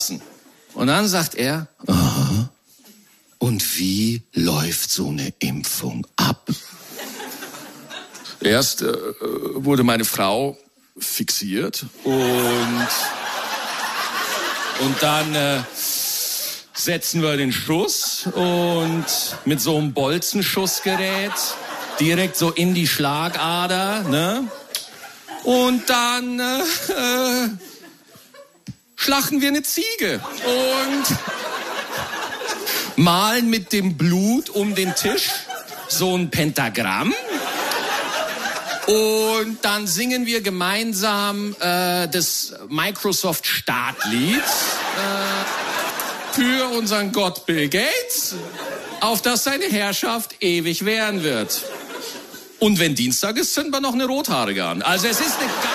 Und dann sagt er, aha, und wie läuft so eine Impfung ab? Erst wurde meine Frau fixiert und dann setzen wir den Schuss und mit so einem Bolzenschussgerät direkt so in die Schlagader, ne? Und dann schlachten wir eine Ziege und malen mit dem Blut um den Tisch so ein Pentagramm. Und dann singen wir gemeinsam das Microsoft-Startlied für unseren Gott Bill Gates, auf das seine Herrschaft ewig währen wird. Und wenn Dienstag ist, zünden wir noch eine Rothaarige an. Also es ist eine